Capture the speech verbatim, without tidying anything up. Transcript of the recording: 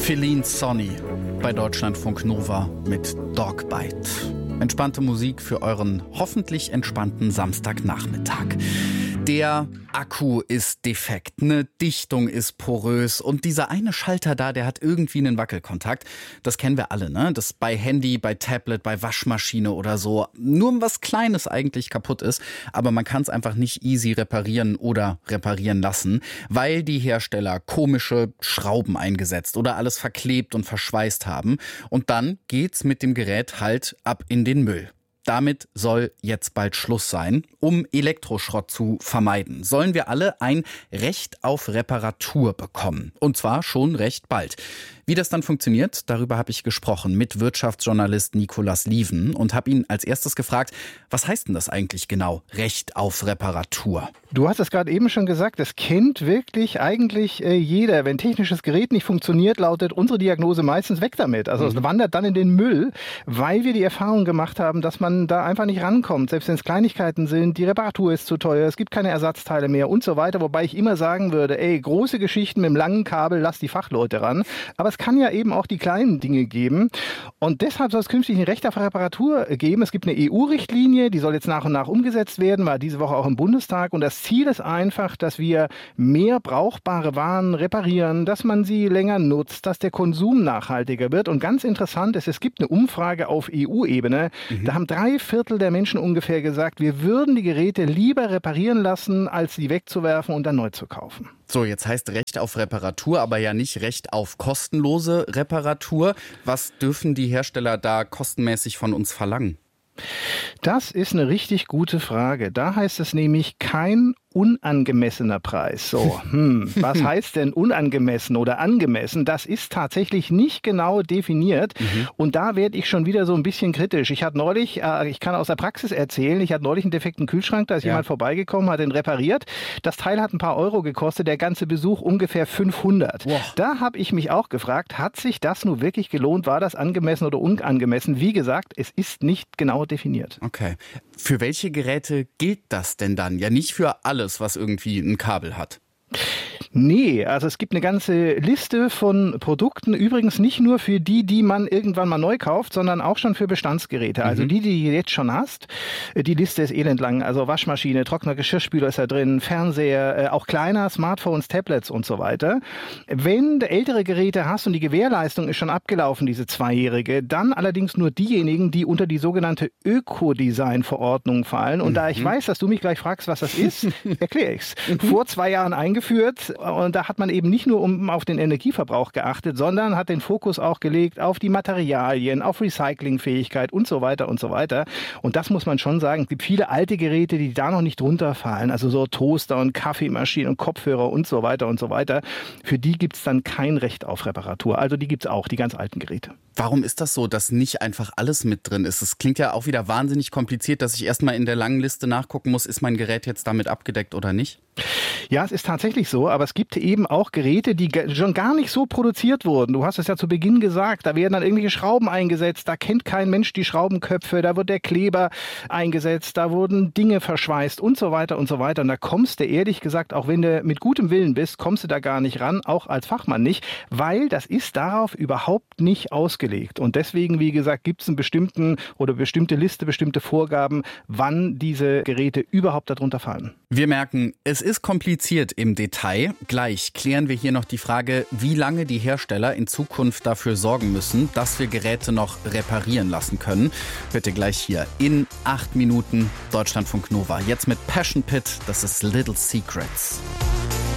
Feline Sonny bei Deutschlandfunk Nova mit Dogbite. Entspannte Musik für euren hoffentlich entspannten Samstagnachmittag. Der Akku ist defekt, eine Dichtung ist porös und dieser eine Schalter da, der hat irgendwie einen Wackelkontakt. Das kennen wir alle, ne? Das bei Handy, bei Tablet, bei Waschmaschine oder so. Nur was Kleines eigentlich kaputt ist, aber man kann es einfach nicht easy reparieren oder reparieren lassen, weil die Hersteller komische Schrauben eingesetzt oder alles verklebt und verschweißt haben. Und dann geht's mit dem Gerät halt ab in den Müll. Damit soll jetzt bald Schluss sein. Um Elektroschrott zu vermeiden, sollen wir alle ein Recht auf Reparatur bekommen. Und zwar schon recht bald. Wie das dann funktioniert, darüber habe ich gesprochen mit Wirtschaftsjournalist Nicolas Lieven und habe ihn als erstes gefragt, was heißt denn das eigentlich genau, Recht auf Reparatur? Du hast es gerade eben schon gesagt, das kennt wirklich eigentlich äh, jeder. Wenn technisches Gerät nicht funktioniert, lautet unsere Diagnose meistens weg damit. Also mhm. es wandert dann in den Müll, weil wir die Erfahrung gemacht haben, dass man da einfach nicht rankommt. Selbst wenn es Kleinigkeiten sind, die Reparatur ist zu teuer, es gibt keine Ersatzteile mehr und so weiter. Wobei ich immer sagen würde, ey, große Geschichten mit dem langen Kabel, lass die Fachleute ran. Aber es kann ja eben auch die kleinen Dinge geben. Und deshalb soll es künftig ein Recht auf Reparatur geben. Es gibt eine E U-Richtlinie, die soll jetzt nach und nach umgesetzt werden, war diese Woche auch im Bundestag. Und das Ziel ist einfach, dass wir mehr brauchbare Waren reparieren, dass man sie länger nutzt, dass der Konsum nachhaltiger wird. Und ganz interessant ist, es gibt eine Umfrage auf E U-Ebene. Mhm. Da haben drei Viertel der Menschen ungefähr gesagt, wir würden die Geräte lieber reparieren lassen, als sie wegzuwerfen und dann neu zu kaufen. So, jetzt heißt Recht auf Reparatur, aber ja nicht Recht auf kostenlose Reparatur. Was dürfen die Hersteller da kostenmäßig von uns verlangen? Das ist eine richtig gute Frage. Da heißt es nämlich kein unangemessener Preis. So, hm, was heißt denn unangemessen oder angemessen? Das ist tatsächlich nicht genau definiert. Mhm. Und da werde ich schon wieder so ein bisschen kritisch. Ich hatte neulich, äh, ich kann aus der Praxis erzählen, ich hatte neulich einen defekten Kühlschrank, da ist ja. jemand vorbeigekommen, hat den repariert. Das Teil hat ein paar Euro gekostet, der ganze Besuch ungefähr fünfhundert. Wow. Da habe ich mich auch gefragt, hat sich das nun wirklich gelohnt? War das angemessen oder unangemessen? Wie gesagt, es ist nicht genau definiert. Okay. Für welche Geräte gilt das denn dann? Ja, nicht für alles, was irgendwie ein Kabel hat. Nee, also es gibt eine ganze Liste von Produkten, übrigens nicht nur für die, die man irgendwann mal neu kauft, sondern auch schon für Bestandsgeräte. Also die, die du jetzt schon hast, die Liste ist elendlang. Also Waschmaschine, Trockner, Geschirrspüler ist da drin, Fernseher, auch kleiner, Smartphones, Tablets und so weiter. Wenn du ältere Geräte hast und die Gewährleistung ist schon abgelaufen, diese zweijährige, dann allerdings nur diejenigen, die unter die sogenannte Ökodesign-Verordnung fallen. Und mhm. da ich weiß, dass du mich gleich fragst, was das ist, erkläre ich's. Vor zwei Jahren eingeführt. Und da hat man eben nicht nur um, auf den Energieverbrauch geachtet, sondern hat den Fokus auch gelegt auf die Materialien, auf Recyclingfähigkeit und so weiter und so weiter. Und das muss man schon sagen. Es gibt viele alte Geräte, die da noch nicht drunter fallen. Also so Toaster und Kaffeemaschinen und Kopfhörer und so weiter und so weiter. Für die gibt es dann kein Recht auf Reparatur. Also die gibt es auch, die ganz alten Geräte. Warum ist das so, dass nicht einfach alles mit drin ist? Es klingt ja auch wieder wahnsinnig kompliziert, dass ich erstmal in der langen Liste nachgucken muss, ist mein Gerät jetzt damit abgedeckt oder nicht? Ja, es ist tatsächlich so, aber es gibt eben auch Geräte, die schon gar nicht so produziert wurden. Du hast es ja zu Beginn gesagt, da werden dann irgendwelche Schrauben eingesetzt, da kennt kein Mensch die Schraubenköpfe, da wird der Kleber eingesetzt, da wurden Dinge verschweißt und so weiter und so weiter. Und da kommst du ehrlich gesagt, auch wenn du mit gutem Willen bist, kommst du da gar nicht ran, auch als Fachmann nicht, weil das ist darauf überhaupt nicht ausgelegt. Und deswegen, wie gesagt, gibt es einen bestimmten oder bestimmte Liste, bestimmte Vorgaben, wann diese Geräte überhaupt darunter fallen. Wir merken, es ist kompliziert im Detail. Gleich klären wir hier noch die Frage, wie lange die Hersteller in Zukunft dafür sorgen müssen, dass wir Geräte noch reparieren lassen können. Bitte gleich hier in acht Minuten Deutschlandfunk Nova. Jetzt mit Passion Pit, das ist Little Secrets.